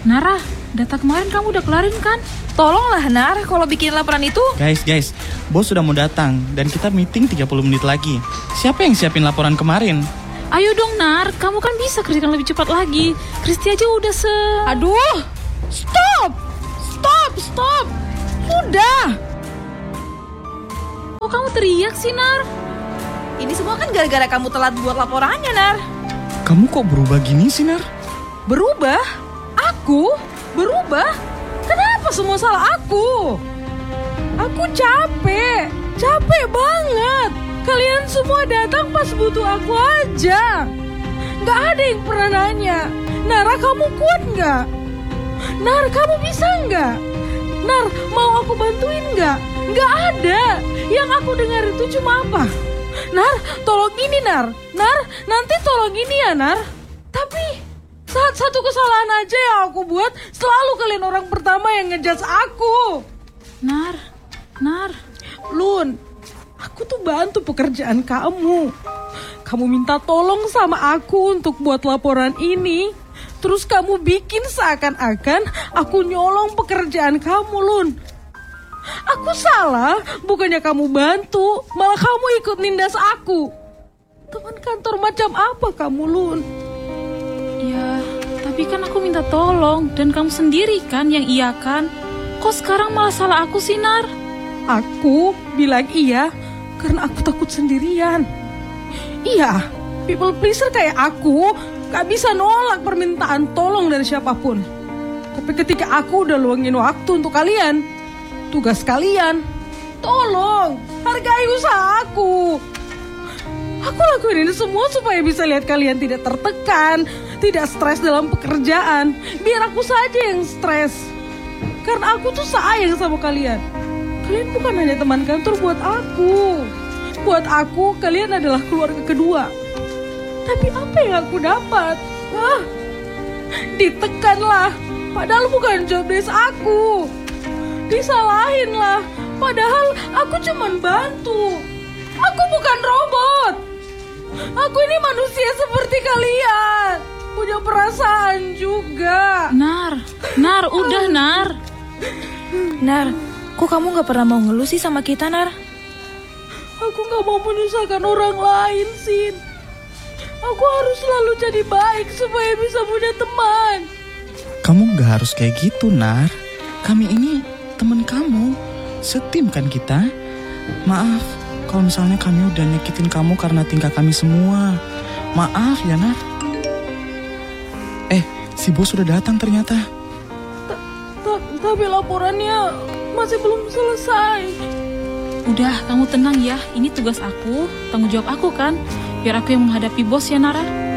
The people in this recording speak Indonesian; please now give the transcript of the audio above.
Nara, data kemarin kamu udah kelarin kan? Tolonglah Nar, kalau bikin laporan itu. Guys, bos sudah mau datang dan kita meeting 30 menit lagi. Siapa yang siapin laporan kemarin? Ayo dong Nar, kamu kan bisa kerjakan lebih cepat lagi. Kristi aja udah Aduh, stop. Udah. Kok kamu teriak sih Nar? Ini semua kan gara-gara kamu telat buat laporannya Nar. Kamu kok berubah gini sih, Nar? Berubah? Aku? Berubah? Kenapa semua salah aku? Aku capek banget. Kalian semua datang pas butuh aku aja. Gak ada yang pernah nanya, Nara kamu kuat gak? Nar kamu bisa gak? Nar mau aku bantuin gak? Gak ada. Yang aku dengar itu cuma apa? Nar tolong ini Nar. Nar nanti tolong ini ya Nar. Tapi satu kesalahan aja yang aku buat, selalu kalian orang pertama yang ngejudge aku. Nar. Lun, aku tuh bantu pekerjaan kamu. Kamu minta tolong sama aku untuk buat laporan ini. Terus kamu bikin seakan-akan aku nyolong pekerjaan kamu, Lun. Aku salah, bukannya kamu bantu, malah kamu ikut nindas aku. Teman kantor macam apa kamu, Lun? Ya, tapi kan aku minta tolong dan kamu sendiri kan yang iyakan. Kok sekarang malah salah aku sih, Nar? Aku bilang iya karena aku takut sendirian. Iya, people pleaser kayak aku gak bisa nolak permintaan tolong dari siapapun. Tapi ketika aku udah luangin waktu untuk kalian, tugas kalian, tolong hargai usaha aku. Aku lakuin ini semua supaya bisa lihat kalian tidak tertekan, tidak stres dalam pekerjaan. Biar aku saja yang stres. Karena aku tuh sayang sama kalian. Kalian bukan hanya teman kantor buat aku. Buat aku, kalian adalah keluarga kedua. Tapi apa yang aku dapat? Ditekan lah. Padahal bukan job desk aku. Disalahin lah. Padahal aku cuman bantu. Aku bukan robot. Aku ini manusia seperti kalian. Punya perasaan juga. Nar, udah Nar. Nar, kok kamu gak pernah mau ngeluh sih sama kita, Nar? Aku gak mau menyusahkan orang lain, Sin. Aku harus selalu jadi baik supaya bisa punya teman. Kamu gak harus kayak gitu, Nar. Kami ini teman kamu. Setim kan kita. Maaf kalau misalnya kami udah nyakitin kamu karena tingkah kami semua. Maaf ya, Nar. Si bos sudah datang ternyata. Tapi laporannya masih belum selesai. Udah, kamu tenang ya. Ini tugas aku, tanggung jawab aku kan. Biar aku yang menghadapi bos ya, Nara.